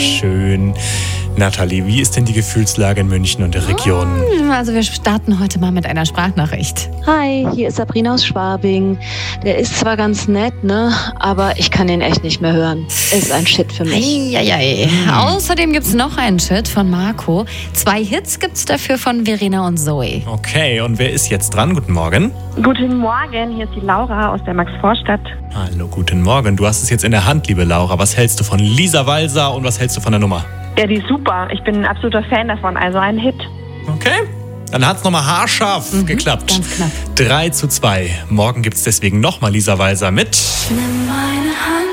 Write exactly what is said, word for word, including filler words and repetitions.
schön. Nathalie, wie ist denn die Gefühlslage in München und der Region? Also wir starten heute mal mit einer Sprachnachricht. Hi, hier ist Sabrina aus Schwabing. Der ist zwar ganz nett, ne, aber ich kann den echt nicht mehr hören. Ist ein Shit für mich. Eieiei. Hm. Außerdem gibt es noch einen Shit von Marco. Zwei Hits gibt es dafür von Verena und Zoe. Okay, und wer ist jetzt dran? Guten Morgen. Guten Morgen, hier ist die Laura aus der Max-Vorstadt. Hallo, guten Morgen. Du hast es jetzt in der Hand, liebe Laura. Was hältst du von Lisa Walser und was hältst du von der Nummer? Ja, die ist super. Ich bin ein absoluter Fan davon, also ein Hit. Okay, dann hat es nochmal haarscharf Mhm, geklappt. ganz knapp. drei zu zwei. Morgen gibt es deswegen nochmal Lisa Walser mit... Nimm meine Hand.